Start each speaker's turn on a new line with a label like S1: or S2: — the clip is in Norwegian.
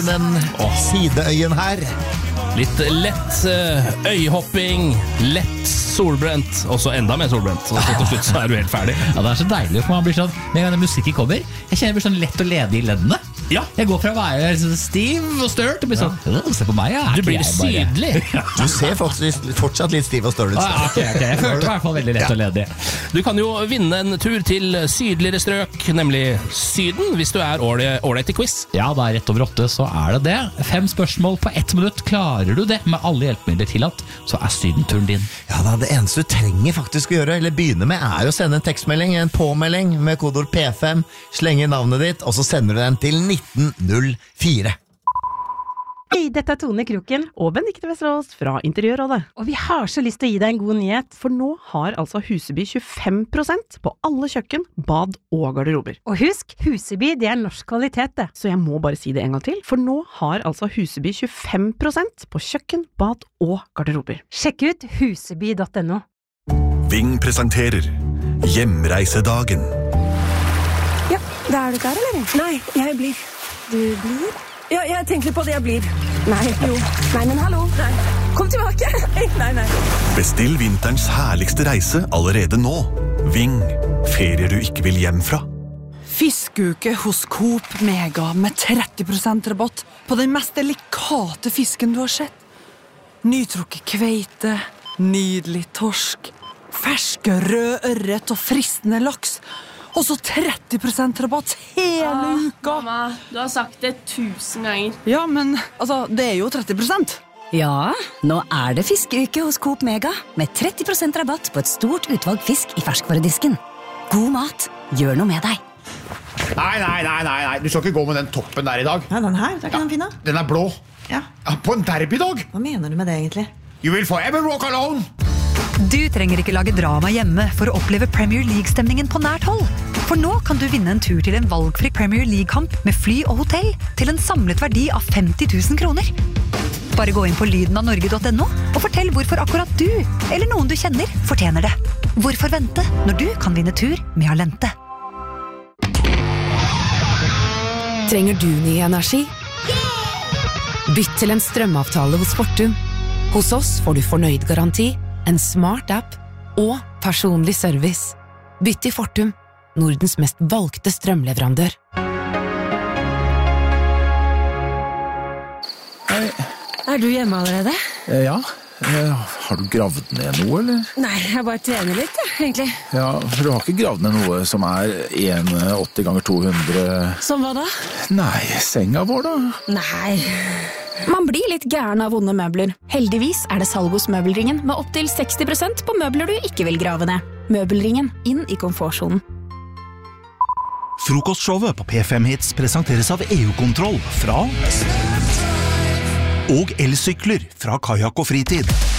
S1: Den sideøyen her.
S2: Litt lett øyehopping, lett solbrent, og så enda mer solbrent. Og så til slutt så du helt ferdig.
S3: Ja, det så deilig, for man blir sånn, med en gang den musikken kommer, jeg kjenner jeg blir sånn lett og ledig i leddene.
S2: Ja.
S3: Jeg går fra å være sånn stiv og størt, og blir sånn, se på meg, ja.
S2: Du blir sydlig.
S1: Du ser faktisk fortsatt litt stiv og støl ut.
S3: Okay. Jeg føler det i hvert fall veldig lett og ledig.
S2: Du kan jo vinne en tur til sydligere strøk, nemlig Syden, hvis du ålreit i quiz.
S3: Ja, da rett over 8, så det det. 5 spørsmål på 1 minutt. Klarer du det med alle hjelpemidler tillatt, så sydenturen din.
S1: Ja da, det eneste du trenger faktisk å gjøre, eller begynne med, å sende en tekstmelding, en påmelding med kodord P5, slenge navnet ditt, og så sender du den til 1904.
S4: Hei, dette Tone Kroken og Benedikte Vesterås fra Interiørrådet. Og vi har så lyst til å gi deg en god nyhet, for nå har altså Huseby 25% på alle kjøkken, bad og garderober. Og husk, Huseby det norsk kvalitet det, så jeg må bare si det en gang til, for nå har altså Huseby 25% på kjøkken, bad og garderober. Sjekk ut huseby.no.
S5: Ving presenterer Hjemreisedagen.
S6: Ja, da du klar, eller? Nei, jeg blir. Du blir? Ja, jeg tenker litt på det, jeg blir. Nei, jo. Nei, men hallo. Nei. Kom tilbake. Nei.
S5: Bestill vinterens herligste reise allerede nå. Ving. Ferier du ikke vil hjem fra.
S7: Fiskeuke hos Coop Mega med 30% rabatt på den mest delikate fisken du har sett. Nytrukket kveite, nydelig torsk, ferske rød ørret og fristende laks. Og så 30% rabatt hele uka.
S8: Mamma, du har sagt det 1000 ganger.
S7: Ja, men altså, det jo 30%.
S6: Ja, nå det fiskeuke hos Coop Mega med 30% rabatt på et stort utvalg fisk i ferskvaredisken. God mat, gjør noe med deg.
S9: Nei, du skal ikke gå med den toppen der i dag.
S10: Ja, den her, det ikke den fine.
S9: Den blå.
S10: Ja.
S9: På en derbydag.
S10: Hva mener du med det egentlig?
S9: You will forever walk alone.
S11: Du trenger ikke lage drama hjemme for å oppleve Premier League-stemningen på nært hold. For nå kan du vinne en tur til en valgfri Premier League-kamp med fly og hotell til en samlet verdi av 50 000 kroner. Bare gå inn på lydenavnorge.no og fortell hvorfor akkurat du, eller noen du kjenner, fortjener det. Hvorfor vente når du kan vinne tur med Alente?
S12: Trenger du ny energi? Bytt til en strømavtale hos Fortum. Hos oss får du fornøyd garanti, en smart app og personlig service. Bytt til Fortum, Nordens mest valgte strømleverandør.
S6: Hei. Du hjemme allerede?
S13: Ja. Har du gravd ned noe, eller?
S6: Nei, jeg bare trener litt, egentlig.
S13: Ja, for du har ikke gravd ned noe som 1,80 ganger 200...
S6: Som hva da?
S13: Nei, senga vår da.
S6: Nei...
S14: Man blir litt gæren av vonde møbler. Heldigvis det salg hos Møbelringen med opp til 60% på møbler du ikke vil grave ned. Møbelringen, inn i komfortzonen.
S15: Frokostshowet på P5 Hits presenteres av EU-kontroll fra og elsykler fra Kajak og Fritid.